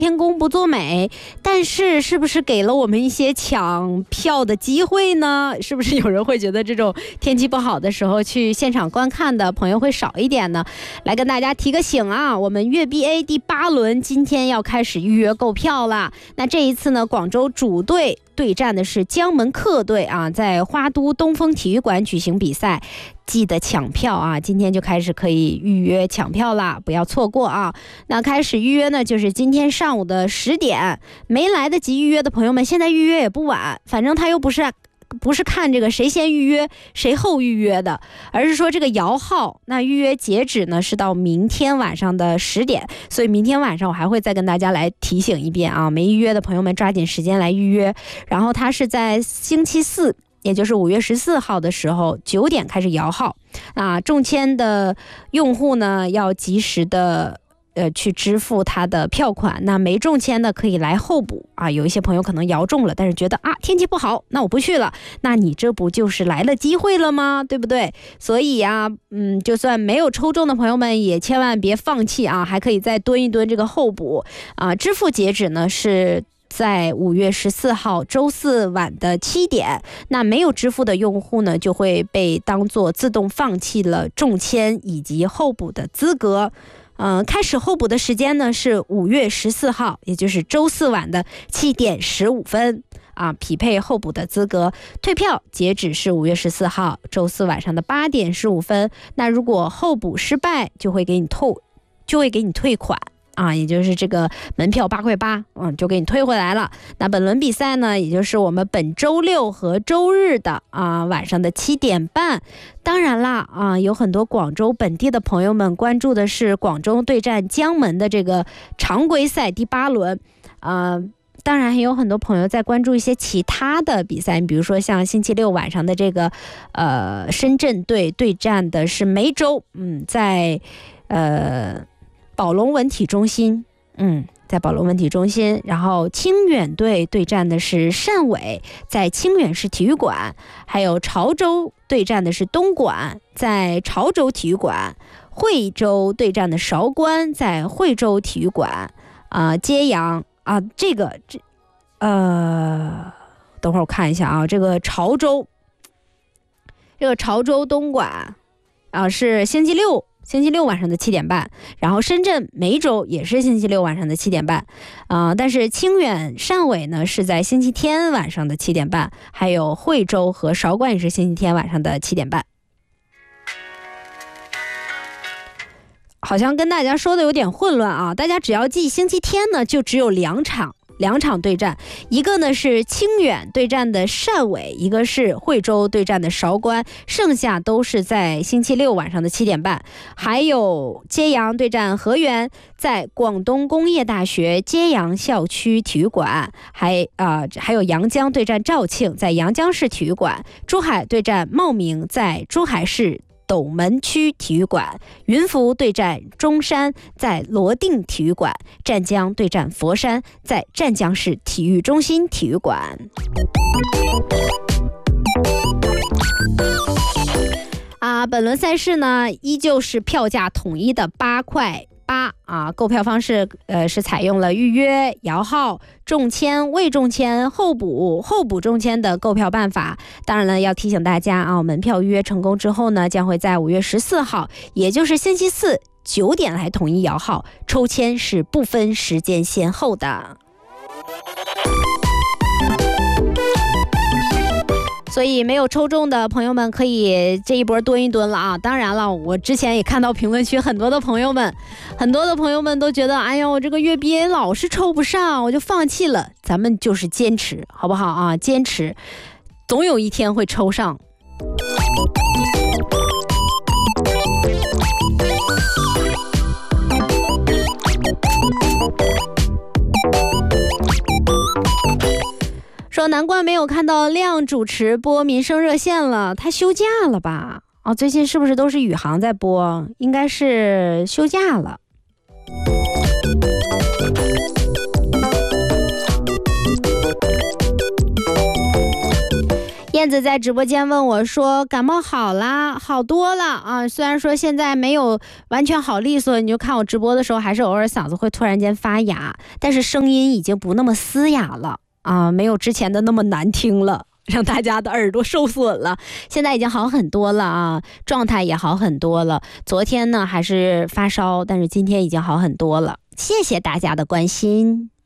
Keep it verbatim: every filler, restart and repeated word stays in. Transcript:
天公不作美，但是是不是给了我们一些抢票的机会呢？是不是有人会觉得这种天气不好的时候去现场观看的朋友会少一点呢？来跟大家提个醒啊，我们粤 B A 第八轮今天要开始预约购票了。那这一次呢，广州主队对战的是江门客队啊，在花都东风体育馆举行比赛，记得抢票啊！今天就开始可以预约抢票啦，不要错过啊！那开始预约呢，就是今天上午的十点，没来得及预约的朋友们，现在预约也不晚，反正他又不是不是看这个谁先预约谁后预约的，而是说这个摇号，那预约截止呢是到明天晚上的十点，所以明天晚上我还会再跟大家来提醒一遍啊，没预约的朋友们抓紧时间来预约。然后它是在星期四，也就是五月十四号的时候九点开始摇号，啊，中签的用户呢要及时的呃，去支付他的票款，那没中签的可以来候补啊。有一些朋友可能摇中了，但是觉得啊天气不好，那我不去了，那你这不就是来了机会了吗？对不对？所以啊，嗯，就算没有抽中的朋友们也千万别放弃啊，还可以再蹲一蹲这个候补啊。支付截止呢是在五月十四号周四晚的七点，那没有支付的用户呢，就会被当作自动放弃了中签以及候补的资格。嗯、呃，开始候补的时间呢是五月十四号，也就是周四晚的七点十五分啊，匹配候补的资格。退票截止是五月十四号周四晚上的八点十五分。那如果候补失败，就会给你退，就会给你退款。啊，也就是这个门票八块八，嗯，就给你退回来了。那本轮比赛呢，也就是我们本周六和周日的啊晚上的七点半。当然啦，啊，有很多广州本地的朋友们关注的是广州对战江门的这个常规赛第八轮，啊。当然还有很多朋友在关注一些其他的比赛，比如说像星期六晚上的这个呃深圳队对战的是梅州，嗯，在呃。宝龙文体中心，嗯，在宝龙文体中心，然后清远队对战的是汕尾，在清远市体育馆，还有潮州对战的是东莞，在潮州体育馆，惠州对战的韶关，在惠州体育馆，啊、呃，揭阳啊，这个这，呃，等会儿我看一下啊，这个潮州，这个潮州东莞啊是星期六。星期六晚上的七点半，然后深圳梅州也是星期六晚上的七点半，啊、呃，但是清远汕尾呢是在星期天晚上的七点半，还有惠州和韶关也是星期天晚上的七点半。好像跟大家说的有点混乱啊，大家只要记星期天呢就只有两场。两场对战，一个呢是清远对战的汕尾，一个是惠州对战的韶关，剩下都是在星期六晚上的七点半。还有揭阳对战河源，在广东工业大学揭阳校区体育馆，还啊、呃、还有阳江对战肇庆，在阳江市体育馆，珠海对战茂名，在珠海市斗门区体育馆，云浮对战中山，在罗定体育馆，湛江对战佛山，在湛江市体育中心体育馆。啊，本轮赛事呢，依旧是票价统一的八块八啊，购票方式呃是采用了预约、摇号、中签、未中签、候补、候补中签的购票办法。当然了，要提醒大家啊，门票预约成功之后呢，将会在五月十四号，也就是星期四九点来统一摇号，抽签是不分时间先后的。所以没有抽中的朋友们可以这一波蹲一蹲了啊！当然了，我之前也看到评论区很多的朋友们，很多的朋友们都觉得，哎呦，我这个粤 B A 老是抽不上，我就放弃了。咱们就是坚持，好不好啊？坚持，总有一天会抽上。说难怪没有看到亮主持播民生热线了，他休假了吧？哦，最近是不是都是宇航在播？应该是休假了。现子在直播间问我说，感冒好啦，好多了啊，虽然说现在没有完全好利索，你就看我直播的时候还是偶尔嗓子会突然间发哑，但是声音已经不那么嘶哑了啊，没有之前的那么难听了，让大家的耳朵受损了，现在已经好很多了啊，状态也好很多了。昨天呢还是发烧，但是今天已经好很多了，谢谢大家的关心。